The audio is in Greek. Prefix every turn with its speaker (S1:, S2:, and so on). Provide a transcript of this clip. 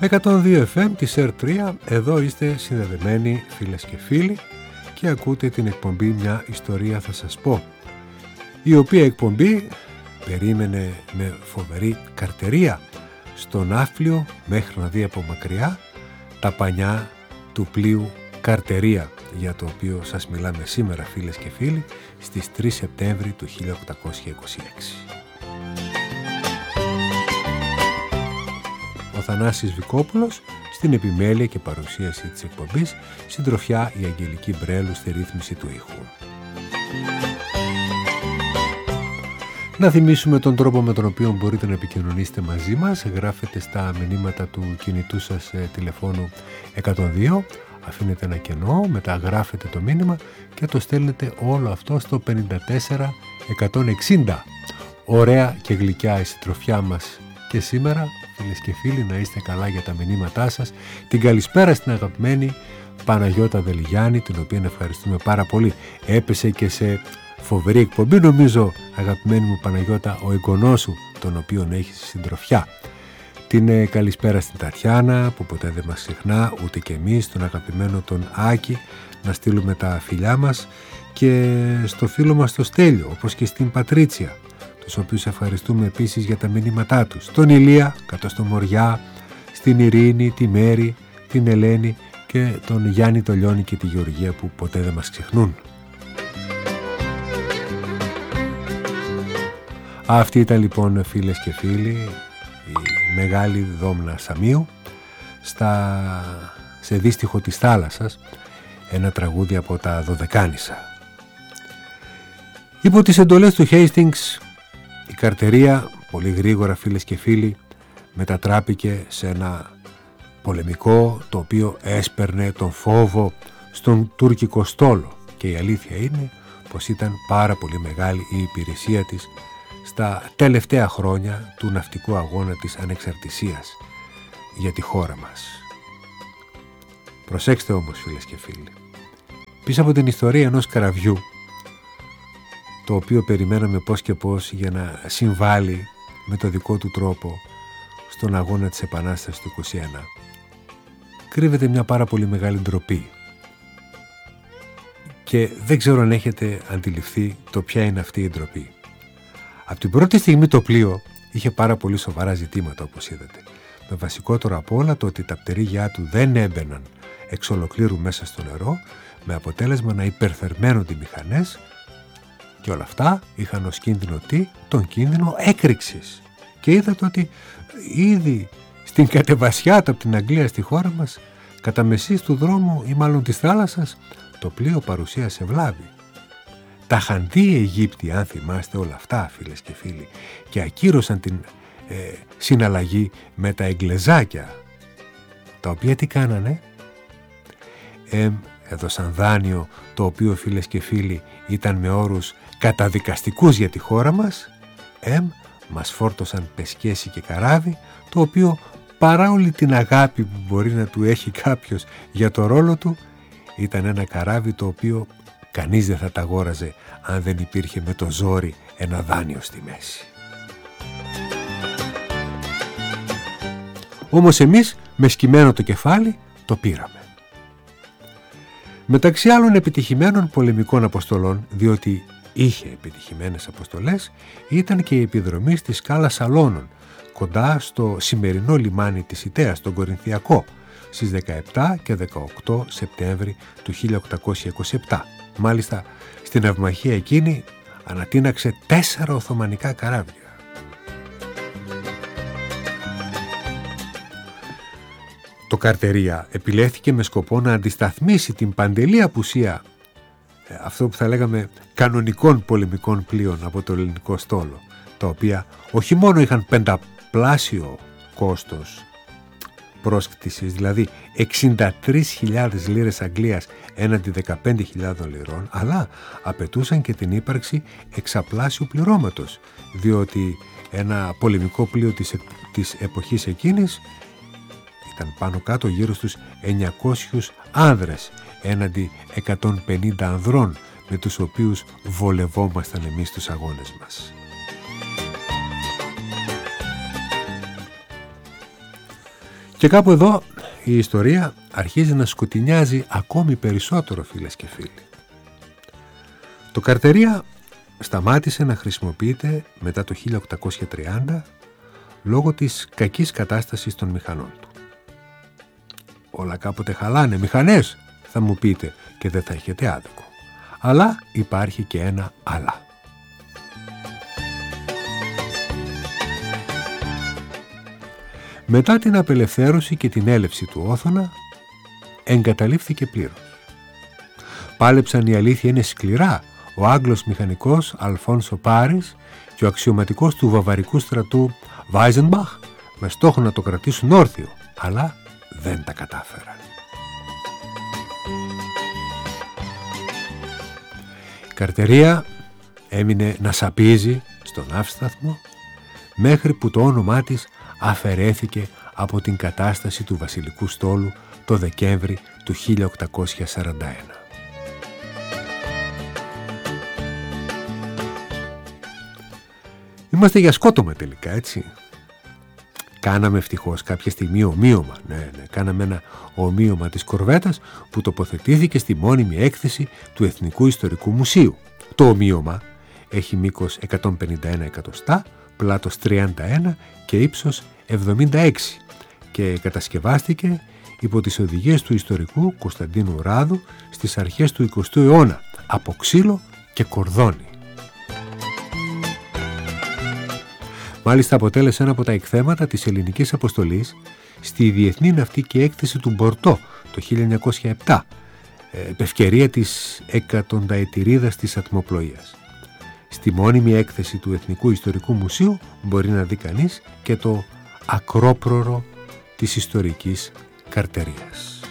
S1: 102 FM της R3, εδώ είστε συνδεδεμένοι φίλες και φίλοι και ακούτε την εκπομπή «Μια ιστορία θα σας πω», η οποία εκπομπή περίμενε με φοβερή καρτερία στο Ναύπλιο μέχρι να δει από μακριά τα πανιά του πλοίου Καρτερία, για το οποίο σας μιλάμε σήμερα φίλες και φίλοι στις 3 Σεπτέμβρη του 1826. Ο Θανάσης Βικόπουλος στην επιμέλεια και παρουσίαση της εκπομπής, συντροφιά η Αγγελική Μπρέλου στη ρύθμιση του ήχου. Να θυμίσουμε τον τρόπο με τον οποίο μπορείτε να επικοινωνήσετε μαζί μας. Γράφετε στα μηνύματα του κινητού σας τηλεφώνου 102, αφήνετε ένα κενό, μετά γράφετε το μήνυμα και το στέλνετε όλο αυτό στο 54160. Ωραία και γλυκιά η συντροφιά μας και σήμερα, φίλες και φίλοι, να είστε καλά για τα μηνύματά σας. Την καλησπέρα στην αγαπημένη Παναγιώτα Δελιγιάννη, την οποία ευχαριστούμε πάρα πολύ. Έπεσε και σε φοβερή εκπομπή, νομίζω, αγαπημένη μου Παναγιώτα, ο εγγονός σου, τον οποίον έχεις συντροφιά. Την καλησπέρα στην Τατιάνα, που ποτέ δεν μας ξεχνά, ούτε και εμείς, τον αγαπημένο τον Άκη, να στείλουμε τα φιλιά μας, και στο φίλο μας το Στέλιο, όπως και στην Πατρίτσια, τους οποίους ευχαριστούμε επίσης για τα μηνύματά τους. Τον Ηλία, κάτω στο Μοριά, στην Ειρήνη, τη Μέρη, την Ελένη και τον Γιάννη, το Λιώνη και τη Γεωργία, που ποτέ δεν μας ξεχνούν. Αυτή ήταν λοιπόν, φίλες και φίλοι, η μεγάλη Δόμνα Σαμίου σε δίστιχο της θάλασσας, ένα τραγούδι από τα Δωδεκάνησα. Υπό τις εντολές του Hastings, η Καρτερία πολύ γρήγορα, φίλες και φίλοι, μετατράπηκε σε ένα πολεμικό το οποίο έσπερνε τον φόβο στον τουρκικό στόλο, και η αλήθεια είναι πως ήταν πάρα πολύ μεγάλη η υπηρεσία της στα τελευταία χρόνια του ναυτικού αγώνα της ανεξαρτησίας για τη χώρα μας. Προσέξτε όμως, φίλες και φίλοι, πίσω από την ιστορία ενός καραβιού, το οποίο περιμέναμε πώς και πώς για να συμβάλλει με το δικό του τρόπο στον αγώνα της Επανάστασης του 21, κρύβεται μια πάρα πολύ μεγάλη ντροπή, και δεν ξέρω αν έχετε αντιληφθεί το ποια είναι αυτή η ντροπή. Από την πρώτη στιγμή το πλοίο είχε πάρα πολύ σοβαρά ζητήματα, όπως είδατε, με βασικότερο από όλα το ότι τα πτερίγια του δεν έμπαιναν εξ ολοκλήρου μέσα στο νερό, με αποτέλεσμα να υπερθερμαίνονται οι μηχανές, και όλα αυτά είχαν ως κίνδυνο τον κίνδυνο έκρηξης. Και είδατε ότι ήδη στην κατεβασιά από την Αγγλία στη χώρα μας, κατά μεσής του δρόμου ή μάλλον της θάλασσας, το πλοίο παρουσίασε βλάβη. Τα είχαν δει οι Αιγύπτιοι, αν θυμάστε, όλα αυτά, φίλες και φίλοι, και ακύρωσαν την συναλλαγή με τα Εγγλεζάκια, τα οποία τι κάνανε? Έδωσαν δάνειο, το οποίο, φίλες και φίλοι, ήταν με όρους καταδικαστικούς για τη χώρα μας. Μας φόρτωσαν πεσκέση και καράβι, το οποίο, παρά όλη την αγάπη που μπορεί να του έχει κάποιος για το ρόλο του, ήταν ένα καράβι το οποίο κανείς δεν θα τα αγόραζε αν δεν υπήρχε με το ζόρι ένα δάνειο στη μέση. Όμως εμείς, με σκυμμένο το κεφάλι, το πήραμε. Μεταξύ άλλων επιτυχημένων πολεμικών αποστολών, διότι είχε επιτυχημένες αποστολές, ήταν και η επιδρομή στη σκάλα Σαλώνων, κοντά στο σημερινό λιμάνι της Ιτέας, τον Κορινθιακό, στις 17 και 18 Σεπτέμβρη του 1827. Μάλιστα, στην ναυμαχία εκείνη ανατείναξε 4 οθωμανικά καράβια. Το Καρτερία επιλέχθηκε με σκοπό να αντισταθμίσει την παντελή απουσία, αυτό που θα λέγαμε, κανονικών πολεμικών πλοίων από το ελληνικό στόλο, τα οποία όχι μόνο είχαν πενταπλάσιο κόστος πρόσκτησης, δηλαδή 63.000 λίρες Αγγλίας έναντι 15.000 λιρών, αλλά απαιτούσαν και την ύπαρξη εξαπλάσιου πληρώματος, διότι ένα πολεμικό πλοίο της εποχής εκείνης ήταν πάνω κάτω γύρω στους 900 άνδρες έναντι 150 ανδρών, με τους οποίους βολευόμασταν εμείς τους αγώνες μας. Και κάπου εδώ η ιστορία αρχίζει να σκοτεινιάζει ακόμη περισσότερο, φίλες και φίλοι. Το καρτερία σταμάτησε να χρησιμοποιείται μετά το 1830 λόγω της κακής κατάστασης των μηχανών του. Όλα κάποτε χαλάνε, μηχανές, θα μου πείτε, και δεν θα έχετε άδικο. Αλλά υπάρχει και ένα αλλά. Μετά την απελευθέρωση και την έλευση του Όθωνα, εγκαταλείφθηκε πλήρως. Πάλεψαν, η αλήθεια είναι, σκληρά ο Άγγλος μηχανικός Αλφόνσο Πάρης και ο αξιωματικός του βαβαρικού στρατού Βάιζενμπαχ με στόχο να το κρατήσουν όρθιο, αλλά δεν τα κατάφεραν. Η καρτερία έμεινε να σαπίζει στον ναύσταθμο μέχρι που το όνομά της αφαιρέθηκε από την κατάσταση του βασιλικού στόλου το Δεκέμβρη του 1841. Είμαστε για σκότωμα τελικά, έτσι. Κάναμε ευτυχώς κάποια στιγμή ομοίωμα. Ναι, κάναμε ένα ομοίωμα της κορβέτας που τοποθετήθηκε στη μόνιμη έκθεση του Εθνικού Ιστορικού Μουσείου. Το ομοίωμα έχει μήκος 151 εκατοστά, πλάτος 31 και ύψος 76 και κατασκευάστηκε υπό τις οδηγίες του ιστορικού Κωνσταντίνου Ράδου στις αρχές του 20ου αιώνα από ξύλο και κορδόνι. Μάλιστα αποτέλεσε ένα από τα εκθέματα της ελληνικής αποστολής στη Διεθνή Ναυτική Έκθεση του Μπορτό το 1907, ευκαιρία της εκατονταετηρίδας της ατμοπλοείας. Στη μόνιμη έκθεση του Εθνικού Ιστορικού Μουσείου μπορεί να δει κανείς και το ακρόπρορο της ιστορικής καρτερίας.